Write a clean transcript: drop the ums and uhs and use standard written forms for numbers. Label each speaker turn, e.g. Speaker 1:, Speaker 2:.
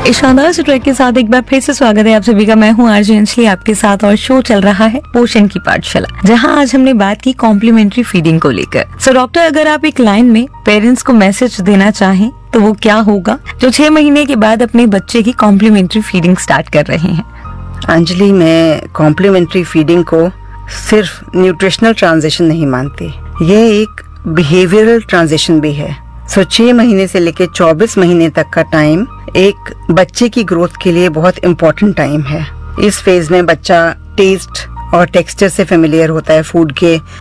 Speaker 1: इस शानदार से ट्रैक के साथ एक बार फिर से स्वागत है आप सभी का। मैं हूँ आरजे अंजलि आपके साथ और शो चल रहा है पोषण की पाठशाला, जहाँ आज हमने बात की कॉम्प्लीमेंट्री फीडिंग को लेकर। सो डॉक्टर, अगर आप एक लाइन में पेरेंट्स को मैसेज देना चाहें तो वो क्या होगा जो 6 महीने के बाद अपने बच्चे की कॉम्प्लीमेंट्री फीडिंग स्टार्ट कर रहे हैं?
Speaker 2: अंजलि, मैं कॉम्प्लीमेंट्री फीडिंग को सिर्फ न्यूट्रिशनल ट्रांजिशन नहीं मानती, ये एक बिहेवियरल ट्रांजिशन भी है। 6 महीने से लेकर 24 महीने तक का टाइम एक बच्चे की ग्रोथ के लिए बहुत इम्पोर्टेंट टाइम है। इस फेज में बच्चा टेस्ट और टेक्सचर से फेमिलियर होता है, फूड के